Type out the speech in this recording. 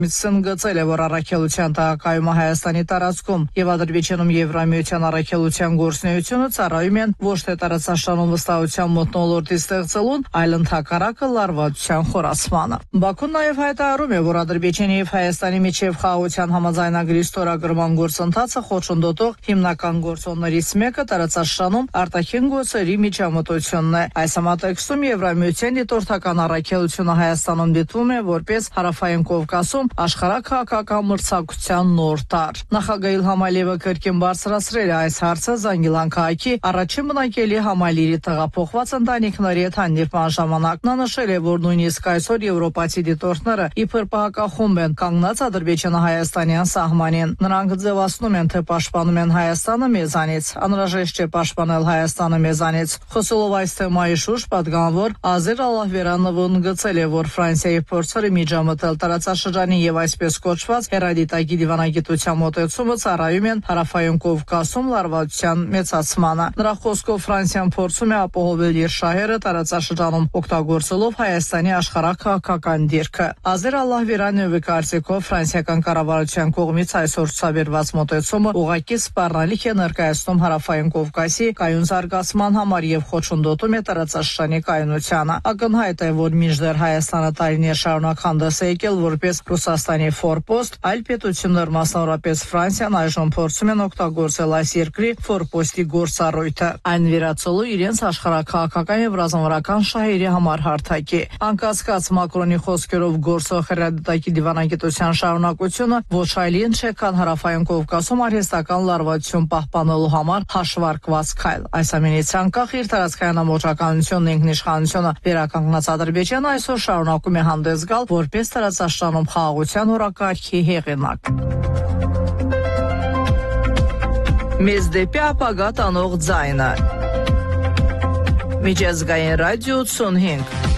Միցն գծել է, որ առաքելության տաղակայումը Հայաստանի տարածքում եւ Ադրբեջանում Եվրամիության առաքելության գործունեությունը ծառայում են ոչ թե տարածաշրջանում վստահության մթնոլորտի ստեղծելուն, այլ ընդհակառակը լարվածության խորացմանը։ Բաքուն նաեւ հայտարարում է, որ Ադրբեջանի եւ Հայաստանի միջև խաղաղության համաձայնագրի ստորագրման գործընթացը խոչընդոտող հիմնական գործոններից մեկը տարածաշրջանում արտաքին գործերի միջամտությունն է։ Այս համատեքստում Եվրամիության դիտորդական առաքելությունը Հայաստանում դիտվում է որպես Հարավային Կովկասում աշխարհաքաղաքական մրցակցության նոր տար։ Նախագահ Իլհամ Ալիևը կրկին բարձրացրել է այս հարցը Զանգիլան քաղաքի առաջին բնակելի համալիրի տեղափոխված ընտանիքների հետ հանդիպման ժամանակ։ Նա նշել է, որ նույնիսկ այսօր եվրոպացի դիտորդները իբր պահակախումբ են կանգնած Ադրբեջան-Հայաստանյան սահմանին։ Նրանք ձևացնում են, թե պաշտպանում են Հայաստանը մեզանից, անհրաժեշտ չէ պաշտպանել Հայաստանը մեզանից։ Խոսելով այս թեմայի շուրջ, պատգամավոր Ազեր Ալլահվերանովն գծել է, որ Ֆրանսիայի փորձերը միջամտել տարածաշրջանի եւ այսպես կոչված հերադիտակի դիվանագիտության մոտեցումը ծառայում են Հարավային Կովկասում լարվածության մեծացմանը։ Նրա խոսքով Ֆրանսիան փորձում է ապահովել իր շահերը տարածաշրջանում օգտագործելով Հայաստանի աշխարհաքաղաքական դիրքը։ Ազեր Ալլահվերանովի կարծիքով ֆրանսիական կառավարության կողմից այսօր ցուցաբերված մոտեցումը ուղղակի սպառնալիք է ներկայացնում Հարավային Կովկասի կայուն զարգացման համար եւ խոչընդոտում է տարածաշրջանի կայունությանը։ Ակնհայտ է, որ մինչդեռ Հայաստանը տարիներ շարունակ հանդես է եկել որպես Ռուսաստանի ֆորպոստ, այլ պետություններ, մասնավորապես Ֆրանսիան, այժմ փորձում են օգտագործել այս երկրի ֆորպոստի գործառույթը, այն վերածելու իրենց աշխարհաքաղաքական եւ ռազմավարական շահերի համար հարթակի։ Անկասկած Մակրոնի խոսքերով գործող հերադիտակի դիվանագիտության շարունակությունը ոչ այլ ինչ է, քան Հարավային Կովկասում արհեստական լարվածություն պահպանելու համար հաշվարկված քայլ։ Այս ամենից անկախ իր տարածքային ամբողջականությունն ինքնիշխանությունը վերականգնած Ադրբեջանը այսօր շարունակում է հանդես գալ որպես տարածաշրջանում խաղաղության օրակարգի հեղինակ։ Մեզ դեպի ապագա տանող ձայնը։ Միջազգային ռադիո 85